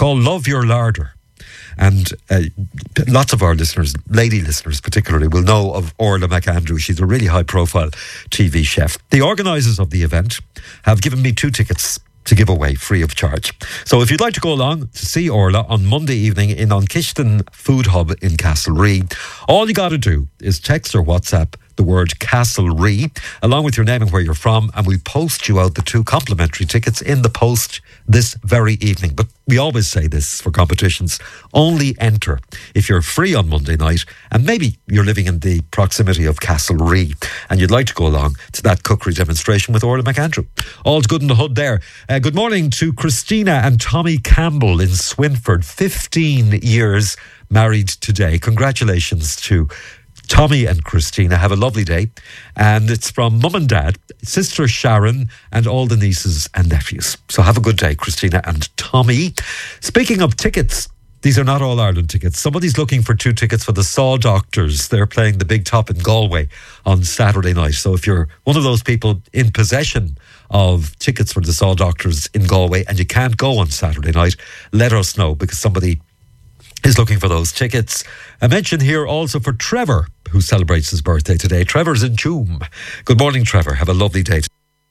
called Love Your Larder. And lots of our listeners, lady listeners particularly, will know of Orla McAndrew. She's a really high-profile TV chef. The organisers of the event have given me 2 tickets to give away free of charge. So if you'd like to go along to see Orla on Monday evening in Onkishton Food Hub in Castlerea, all you got to do is text or WhatsApp the word Castlerea along with your name and where you're from, and we post you out the 2 complimentary tickets in the post this very evening. But we always say this for competitions: only enter if you're free on Monday night and maybe you're living in the proximity of Castlerea and you'd like to go along to that cookery demonstration with Orla McAndrew. All's good in the hood there. Good morning to Christina and Tommy Campbell in Swinford. 15 years married today. Congratulations to Tommy and Christina. Have a lovely day. And it's from Mum and Dad, Sister Sharon, and all the nieces and nephews. So have a good day, Christina and Tommy. Speaking of tickets, these are not All Ireland tickets. Somebody's looking for 2 tickets for the Saw Doctors. They're playing the Big Top in Galway on Saturday night. So if you're one of those people in possession of tickets for the Saw Doctors in Galway and you can't go on Saturday night, let us know, because somebody is looking for those tickets. A mention here also for Trevor, who celebrates his birthday today. Trevor's in Tuam. Good morning, Trevor. Have a lovely day.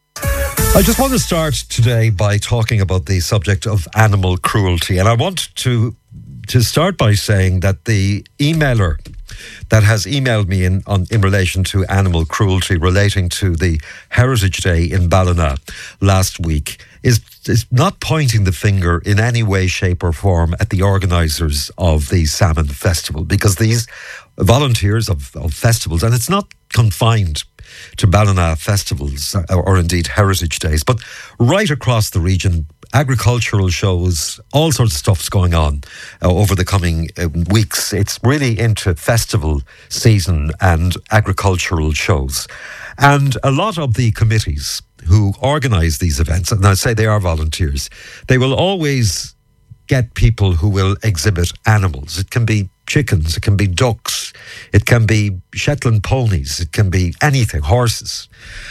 I just want to start today by talking about the subject of animal cruelty. And I want to start by saying that the emailer that has emailed me in relation to animal cruelty relating to the Heritage Day in Ballina last week is not pointing the finger in any way, shape or form at the organisers of the Salmon Festival, because these volunteers of festivals, and it's not confined to Ballina festivals or indeed Heritage Days, but right across the region, agricultural shows, all sorts of stuff's going on over the coming weeks. It's really into festival season and agricultural shows. And a lot of the committees who organise these events, and I say they are volunteers, they will always get people who will exhibit animals. It can be chickens, it can be ducks, it can be Shetland ponies, it can be anything, horses.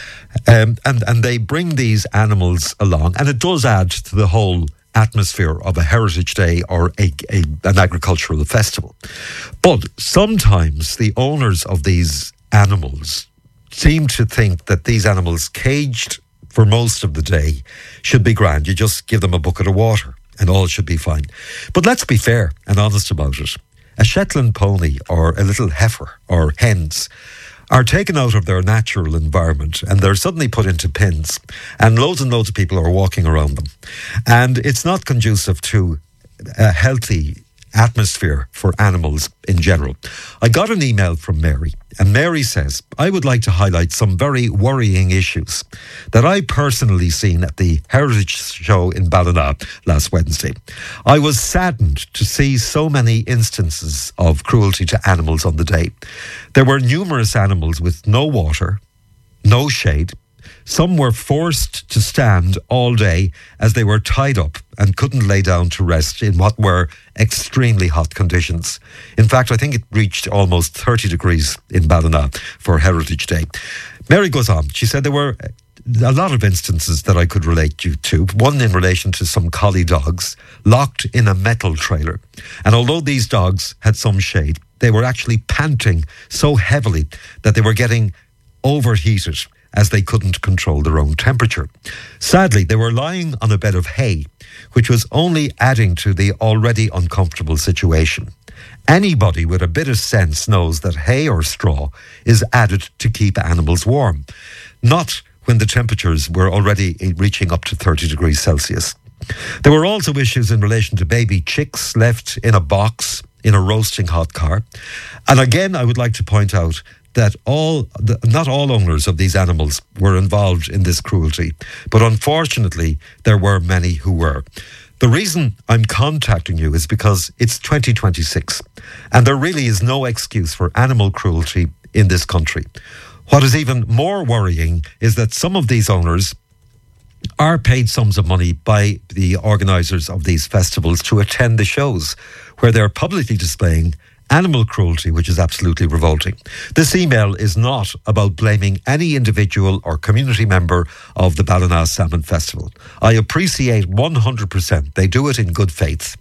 And they bring these animals along, and it does add to the whole atmosphere of a Heritage Day or an agricultural festival. But sometimes the owners of these animals seem to think that these animals, caged for most of the day, should be grand. You just give them a bucket of water and all should be fine. But let's be fair and honest about it. A Shetland pony or a little heifer or hens are taken out of their natural environment and they're suddenly put into pens, and loads of people are walking around them. And it's not conducive to a healthy atmosphere for animals in general. I got an email from Mary, and Mary says, I would like to highlight some very worrying issues that I personally seen at the Heritage Show in Ballina last Wednesday. I was saddened to see so many instances of cruelty to animals on the day. There were numerous animals with no water, no shade. Some were forced to stand all day as they were tied up and couldn't lay down to rest in what were extremely hot conditions. In fact, I think it reached almost 30 degrees in Ballina for Heritage Day. Mary goes on. She said there were a lot of instances that I could relate you to. One in relation to some collie dogs locked in a metal trailer. And although these dogs had some shade, they were actually panting so heavily that they were getting overheated as they couldn't control their own temperature. Sadly, they were lying on a bed of hay, which was only adding to the already uncomfortable situation. Anybody with a bit of sense knows that hay or straw is added to keep animals warm, not when the temperatures were already reaching up to 30 degrees Celsius. There were also issues in relation to baby chicks left in a box in a roasting hot car. And again, I would like to point out that not all owners of these animals were involved in this cruelty, but unfortunately there were many who were. The reason I'm contacting you is because it's 2026 and there really is no excuse for animal cruelty in this country. What is even more worrying is that some of these owners are paid sums of money by the organisers of these festivals to attend the shows where they're publicly displaying animal cruelty, which is absolutely revolting. This email is not about blaming any individual or community member of the Ballina Salmon Festival. I appreciate 100% they do it in good faith